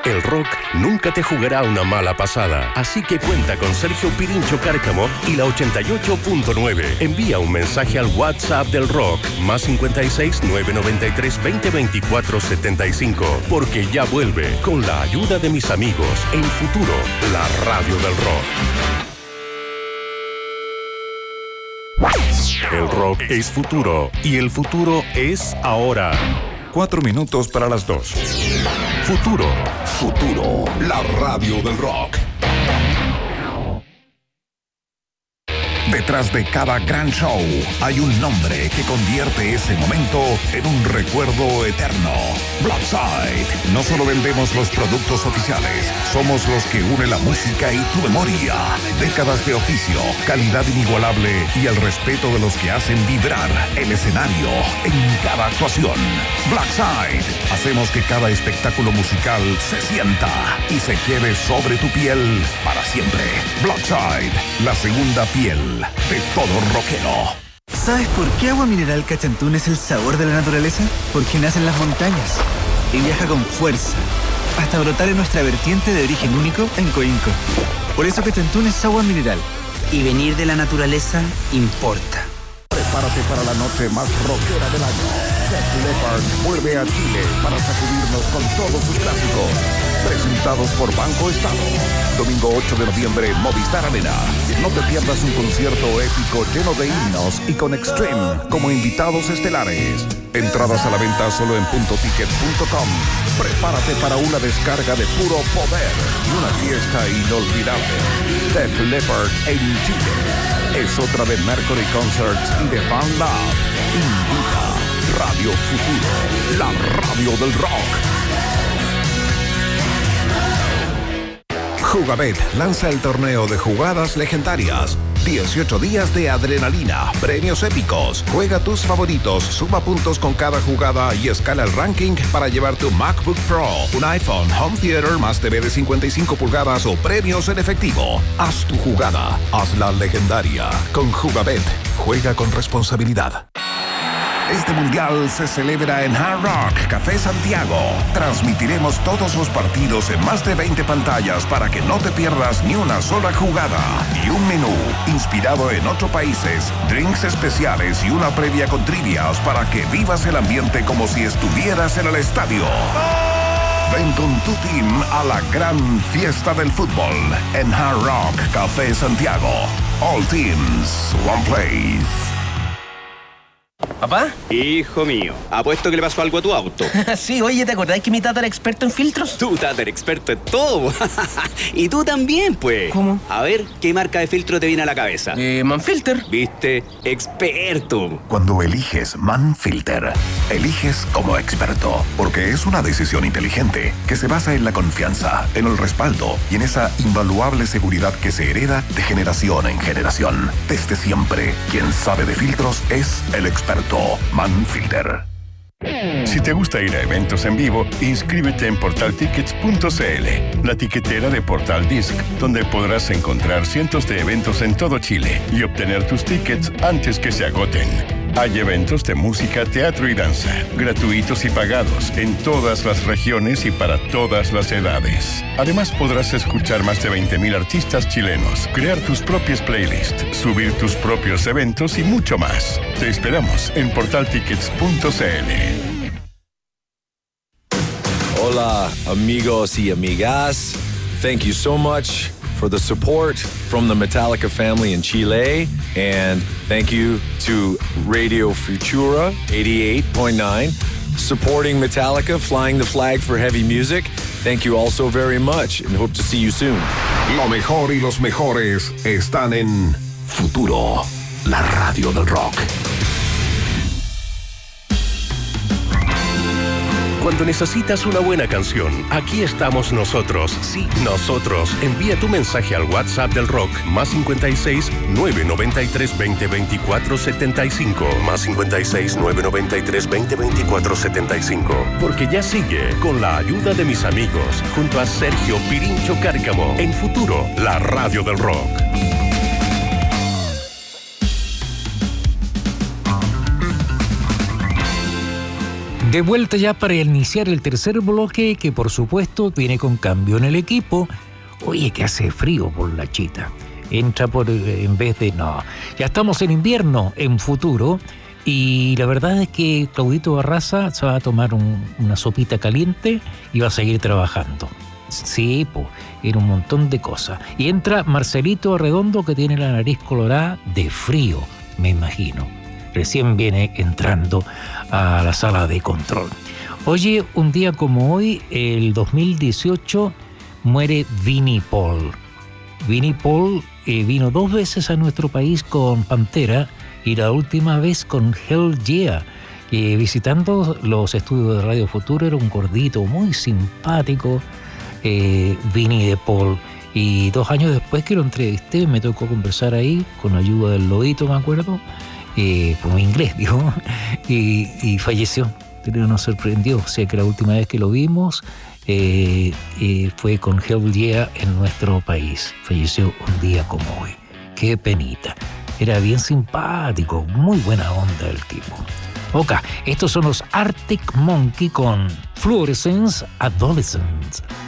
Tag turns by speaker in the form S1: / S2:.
S1: El rock nunca te jugará una mala pasada. Así que cuenta con Sergio Pirincho Cárcamo y la 88.9. Envía un mensaje al WhatsApp del rock, más 56 993 20 24 75. Porque ya vuelve, con la ayuda de mis amigos, en Futuro, la radio del rock. El rock es futuro y el futuro es ahora.
S2: 4 minutos para las 2.
S1: Futuro, la radio del rock.
S2: Detrás de cada gran show hay un nombre que convierte ese momento en un recuerdo eterno. Blackside. No solo vendemos los productos oficiales, somos los que unen la música y tu memoria. Décadas de oficio, calidad inigualable y el respeto de los que hacen vibrar el escenario en cada actuación. Blackside. Hacemos que cada espectáculo musical se sienta y se quede sobre tu piel para siempre. Blackside, la segunda piel de todo rockero.
S3: ¿Sabes por qué Agua Mineral Cachantún es el sabor de la naturaleza? Porque nace en las montañas y viaja con fuerza hasta brotar en nuestra vertiente de origen único en Coinco. Por eso Cachantún es agua mineral.
S4: Y venir de la naturaleza importa.
S2: Prepárate para la noche más rockera del año. Def Leppard vuelve a Chile para sacudirnos con todos sus clásicos. Presentados por Banco Estado. Domingo 8 de noviembre, Movistar Arena. No te pierdas un concierto épico lleno de himnos y con Extreme como invitados estelares. Entradas a la venta solo en puntoticket.com. Prepárate para una descarga de puro poder y una fiesta inolvidable. Def Leppard en Chile. Es otra de Mercury Concerts y de Fan Lab. Invita Radio Futuro, la radio del rock. Jugabet lanza el torneo de jugadas legendarias. 18 días de adrenalina, premios épicos. Juega tus favoritos, suma puntos con cada jugada y escala el ranking para llevarte un MacBook Pro, un iPhone, Home Theater más TV de 55 pulgadas o premios en efectivo. Haz tu jugada, hazla legendaria. Con Jugabet, juega con responsabilidad. Este mundial se celebra en Hard Rock Café Santiago. Transmitiremos todos los partidos en más de 20 pantallas para que no te pierdas ni una sola jugada. Y un menú inspirado en 8 países, drinks especiales y una previa con trivias para que vivas el ambiente como si estuvieras en el estadio. Ven con tu team a la gran fiesta del fútbol en Hard Rock Café Santiago. All teams, one place.
S5: ¿Papá?
S6: Hijo mío, apuesto que le pasó algo a tu auto.
S5: Sí, oye, ¿te acordás que mi tata era experto en filtros?
S6: Tu tata era experto en todo. Y tú también, pues.
S5: ¿Cómo?
S6: A ver, ¿qué marca de filtro te viene a la cabeza?
S5: Manfilter.
S6: ¿Viste? Experto.
S2: Cuando eliges Manfilter, eliges como experto, porque es una decisión inteligente que se basa en la confianza, en el respaldo y en esa invaluable seguridad que se hereda de generación en generación. Desde siempre, quien sabe de filtros es el experto Manfilter.
S1: Si te gusta ir a eventos en vivo, inscríbete en portaltickets.cl, la tiquetera de Portal Disc, donde podrás encontrar cientos de eventos en todo Chile y obtener tus tickets antes que se agoten. Hay eventos de música, teatro y danza, gratuitos y pagados, en todas las regiones y para todas las edades. Además podrás escuchar más de 20.000 artistas chilenos, crear tus propias playlists, subir tus propios eventos y mucho más. Te esperamos en portaltickets.cl.
S7: Hola, amigos y amigas. Thank you so much for the support from the Metallica family in Chile. And thank you to Radio Futura 88.9, supporting Metallica, flying the flag for heavy music. Thank you all so very much and hope to see you soon.
S2: Lo mejor y los mejores están en Futuro, la radio del rock.
S1: Cuando necesitas una buena canción, aquí estamos nosotros. Sí, nosotros. Envía tu mensaje al WhatsApp del rock, más 56 993 20 24 75, más 56 993 20 24 75. Porque ya sigue, con la ayuda de mis amigos, junto a Sergio Pirincho Cárcamo, en Futuro, la radio del rock.
S8: De vuelta ya para iniciar el tercer bloque, que por supuesto viene con cambio en el equipo. Oye, que hace frío por la chita. Entra por en vez de... No, ya estamos en invierno, en futuro. Y la verdad es que Claudito Barraza se va a tomar una sopita caliente y va a seguir trabajando. Sí, pues, era un montón de cosas. Y entra Marcelito Arredondo, que tiene la nariz colorada de frío, me imagino. Recién viene entrando a la sala de control. Oye, un día como hoy, el 2018, muere Vinnie Paul. Vinnie Paul vino 2 veces a nuestro país con Pantera y la última vez con Hell Yeah, que visitando los estudios de Radio Futuro era un gordito muy simpático, Vinnie de Paul. Y 2 años después que lo entrevisté, me tocó conversar ahí con ayuda del Lobito, me acuerdo, por mi inglés, digo, y falleció. Pero nos sorprendió, o sea que la última vez que lo vimos fue con Hell Yeah en nuestro país. Falleció un día como hoy. Qué penita. Era bien simpático, muy buena onda el tipo. Ok, estos son los Arctic Monkey con Fluorescence Adolescence.